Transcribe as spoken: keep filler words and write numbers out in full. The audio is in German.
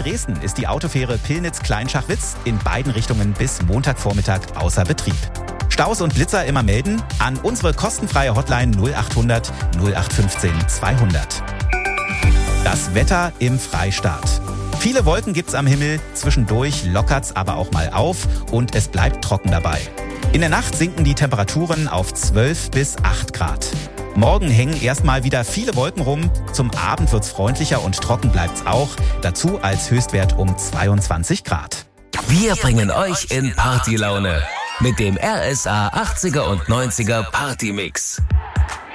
Dresden ist die Autofähre Pillnitz-Kleinschachwitz in beiden Richtungen bis Montagvormittag außer Betrieb. Staus und Blitzer immer melden an unsere kostenfreie Hotline null achthundert null acht fünfzehn zweihundert. Das Wetter im Freistaat. Viele Wolken gibt's am Himmel, zwischendurch lockert's aber auch mal auf und es bleibt trocken dabei. In der Nacht sinken die Temperaturen auf zwölf bis acht Grad. Morgen hängen erstmal wieder viele Wolken rum. Zum Abend wird's freundlicher und trocken bleibt's auch. Dazu als Höchstwert um zweiundzwanzig Grad. Wir bringen euch in Partylaune mit dem R S A achtziger und neunziger Partymix.